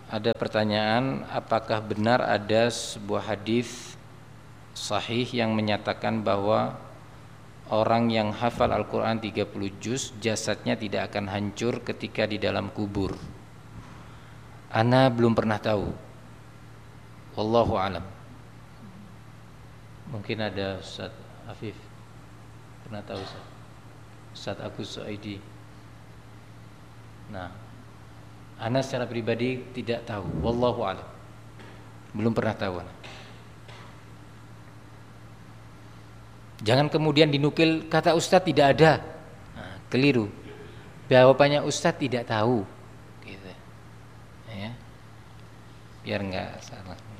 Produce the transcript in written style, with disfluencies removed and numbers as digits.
Ada pertanyaan, apakah benar ada sebuah hadis sahih yang menyatakan bahwa orang yang hafal Al-Quran 30 juz jasadnya tidak akan hancur ketika di dalam kubur? Ana belum pernah tahu. Wallahu alam. Mungkin ada Ustaz Afif pernah tahu, Ustaz Agus Suaidi. Nah, ana secara pribadi tidak tahu. Wallahu alam. Belum pernah tahu. Jangan kemudian dinukil kata Ustaz tidak ada. Nah, keliru. Jawabannya Ustaz tidak tahu. Gitu. Ya. Biar enggak salah.